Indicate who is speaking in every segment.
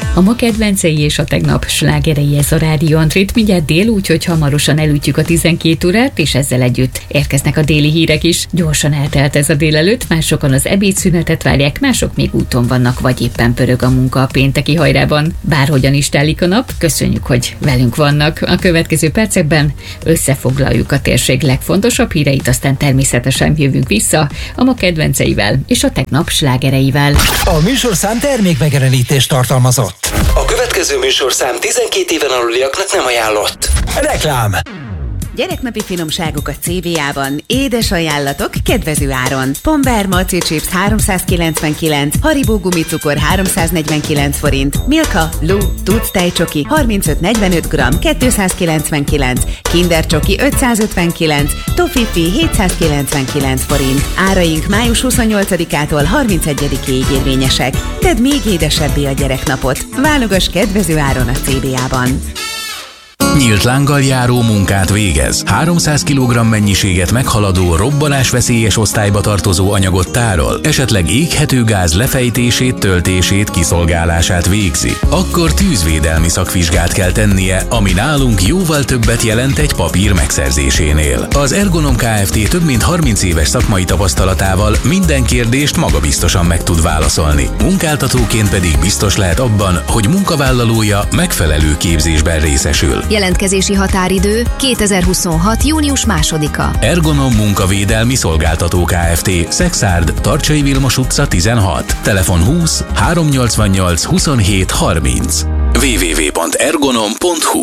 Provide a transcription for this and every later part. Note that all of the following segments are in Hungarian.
Speaker 1: A ma kedvencei és a tegnap slágerei, ez a Rádió Antrit. Mindjárt dél, úgyhogy hamarosan elütjük a 12 órát, és ezzel együtt érkeznek a déli hírek is. Gyorsan eltelt ez a délelőtt, másokan az ebédszünetet várják, mások még úton vannak, vagy éppen pörög a munka a pénteki hajrában. Bárhogyan is telik a nap, köszönjük, hogy velünk vannak. A következő percekben összefoglaljuk a térség legfontosabb híreit, aztán természetesen jövünk vissza a ma kedvenceivel és a tegnap slágereivel.
Speaker 2: A műsorszám termékmegjelenítést tartalmazott.
Speaker 3: A következő műsorszám 12 éven aluliaknak nem ajánlott.
Speaker 2: Reklám.
Speaker 4: Gyereknapi finomságok a CVA-ban. Édes ajánlatok kedvező áron. Pombeer Malci Chips 399, Haribo gumicukor 349 forint, Milka, Lu, Tuc tejcsoki 35-45 g 299, Kinder csoki 559, Toffifee 799 forint. Áraink május 28-ától 31-ig érvényesek. Tedd még édesebbé a gyereknapot. Válogass kedvező áron a CVA-ban.
Speaker 5: Nyílt lánggal járó munkát végez. 300 kg mennyiséget meghaladó, robbanásveszélyes osztályba tartozó anyagot tárol, esetleg éghető gáz lefejtését, töltését, kiszolgálását végzi. Akkor tűzvédelmi szakvizsgát kell tennie, ami nálunk jóval többet jelent egy papír megszerzésénél. Az Ergonom Kft. Több mint 30 éves szakmai tapasztalatával minden kérdést magabiztosan meg tud válaszolni. Munkáltatóként pedig biztos lehet abban, hogy munkavállalója megfelelő képzésben részesül.
Speaker 6: Jelentkezési határidő 2026. június 2-a.
Speaker 5: Ergonom Munkavédelmi Szolgáltató Kft. Szexárd, Tarcsai Vilmos utca 16. Telefon 20 388 27 30. www.ergonom.hu.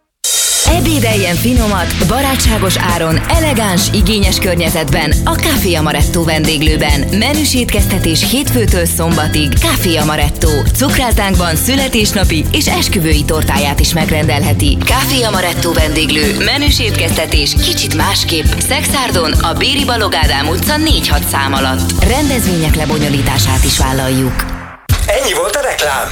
Speaker 6: Ebédeljen finomat, barátságos áron, elegáns, igényes környezetben a Café Amaretto vendéglőben. Menüs étkeztetés hétfőtől szombatig. Café Amaretto. Cukráltánkban születésnapi és esküvői tortáját is megrendelheti. Café Amaretto vendéglő. Menüs étkeztetés kicsit másképp. Szexárdon, a Béri Balogh Ádám utca 4-6 szám alatt. Rendezvények lebonyolítását is vállaljuk.
Speaker 2: Ennyi volt a reklám.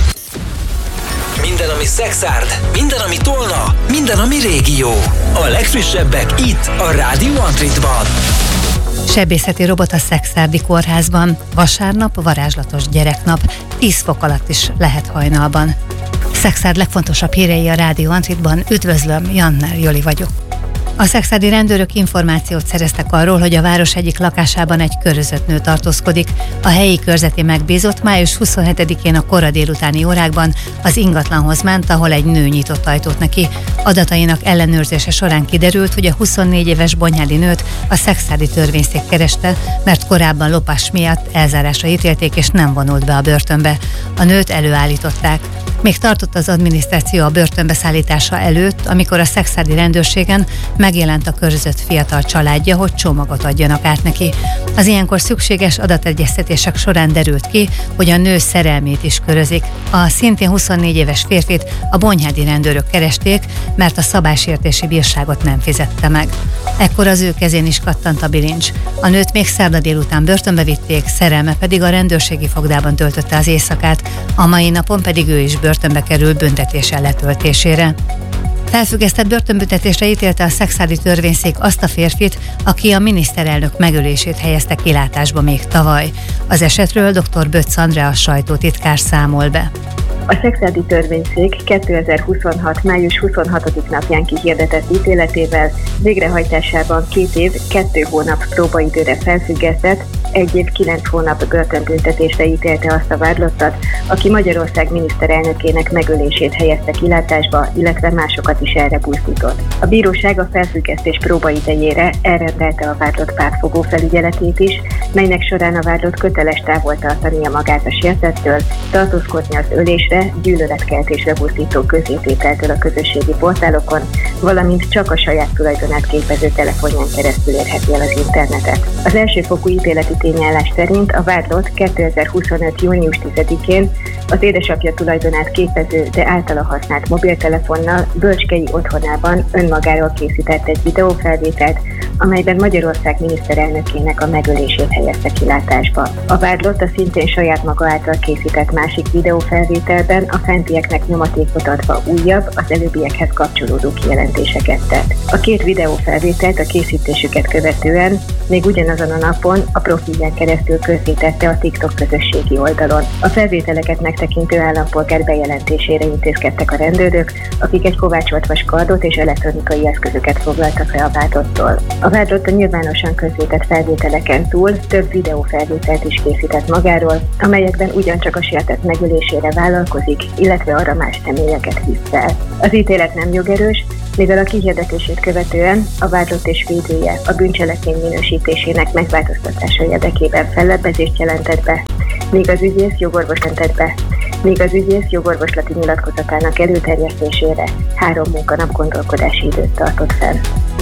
Speaker 3: Minden, ami Szexárd, minden, ami Tolna, minden, ami régió. A legfrissebbek itt, a Rádió Antritban.
Speaker 7: Sebészeti robot a Szexárdi kórházban. Vasárnap varázslatos gyereknap. 10 fok alatt is lehet hajnalban. Szexárd legfontosabb hírei a Rádió Antritban. Üdvözlöm, Janner Joli vagyok. A szexárdi rendőrök információt szereztek arról, hogy a város egyik lakásában egy körözött nő tartózkodik. A helyi körzeti megbízott május 27-én a kora délutáni órákban az ingatlanhoz ment, ahol egy nő nyitott ajtót neki. Adatainak ellenőrzése során kiderült, hogy a 24 éves bonyhádi nőt a szexárdi törvényszék kereste, mert korábban lopás miatt elzárásra ítélték és nem vonult be a börtönbe. A nőt előállították. Még tartott az adminisztráció a börtönbe szállítása előtt, amikor a szexárdi rendőrségen megjelent a körözött fiatal családja, hogy csomagot adjanak át neki. Az ilyenkor szükséges adategyeztetések során derült ki, hogy a nő szerelmét is körözik. A szintén 24 éves férfit a bonyhádi rendőrök keresték, mert a szabálysértési bírságot nem fizette meg. Ekkor az ő kezén is kattant a bilincs. A nőt még szerda délután börtönbe vitték, szerelme pedig a rendőrségi fogdában töltötte az éjszakát, a mai napon pedig ő is börtönbe kerül büntetése letöltésére. Felfüggesztett börtönbüntetésre ítélte a szexárdi törvényszék azt a férfit, aki a miniszterelnök megölését helyezte kilátásba még tavaly. Az esetről dr. Böcz Andrea sajtótitkár számol be.
Speaker 8: A szexárdi törvényszék 2026. május 26. napján kihirdetett ítéletével végrehajtásában 2 év, 2 hónap próbaidőre felfüggesztett, 1 év, 9 hónap börtönbüntetésre ítélte azt a vádlottat, aki Magyarország miniszterelnökének megölését helyezte kilátásba, illetve másokat is erre buzdított. A bíróság a felfüggesztés próbaidejére elrendelte a vádlott pártfogó felügyeletét is, melynek során a vádlott köteles távol tartania magát a sértettől, tartózkodni az ölésre, gyűlöletkeltésre buzdító közzétételtől a közösségi portálokon, valamint csak a saját tulajdonát képező telefonján keresztül érheti el az internetet. Az elsőfokú ítéleti tényállás szerint a vádlott 2025. június 10-én az édesapja tulajdonát képező, de általa használt mobiltelefonnal bölcskei otthonában önmagáról készített egy videófelvételt, amelyben Magyarország miniszterelnökének a megölését helyezte kilátásba. A vádlott a szintén saját maga által készített másik videófelvételben a fentieknek nyomatékot adva újabb, az előbbiekhez kapcsolódó kijelentéseket tett. A két videófelvételt a készítésüket követően még ugyanazon a napon a profilján keresztül közzétette a TikTok közösségi oldalon. A felvételeket megtekintő állampolgár bejelentésére intézkedtek a rendőrök, akik egy kovácsoltvas kardot és elektronikai eszközöket foglaltak le a vádlottól. A vádlott a nyilvánosan közzétett felvételeken túl több videófelvételt is készített magáról, amelyekben ugyancsak a sértett megölésére vállalkozik, illetve arra más személyeket hisz fel. Az ítélet nem jogerős, mivel a kihirdetését követően a vádlott és védője a bűncselekmény minősítésének megváltoztatása érdekében fellebbezést jelentett be, míg az ügyész jogorvoslati nyilatkozatának előterjesztésére 3 munkanap gondolkodási időt tartott fenn.